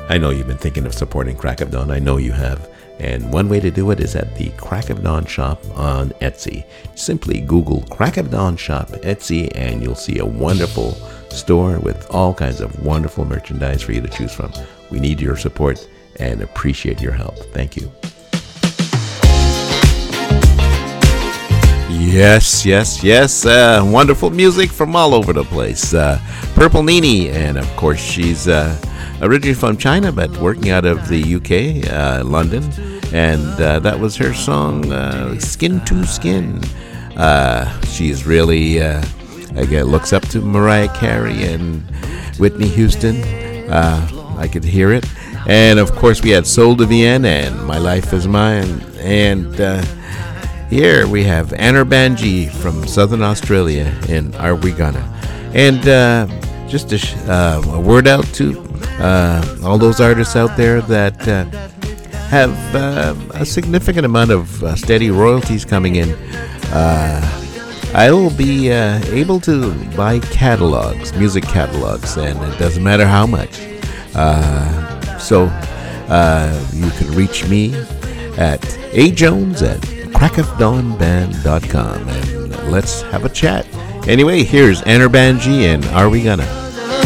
I know you've been thinking of supporting Crack of Dawn. I know you have. And one way to do it is at the Crack of Dawn shop on Etsy. Simply Google Crack of Dawn shop Etsy and you'll see a wonderful store with all kinds of wonderful merchandise for you to choose from. We need your support and appreciate your help. Thank you. Yes. Wonderful music from all over the place. Purple Nini, and of course she's originally from China but working out of the UK, London, and that was her song Skin to Skin. She's really again looks up to Mariah Carey and Whitney Houston. I could hear it. And of course we had Soul de Vienne and My Life Is Mine, and here we have Anna Banji from Southern Australia in Are We Gonna. And just a word out to all those artists out there that have a significant amount of steady royalties coming in. I will be able to buy catalogs, music catalogs, and it doesn't matter how much. So you can reach me at ajones@crackofdawnband.com and let's have a chat. Anyway, here's Anna Banji and Are We Gonna?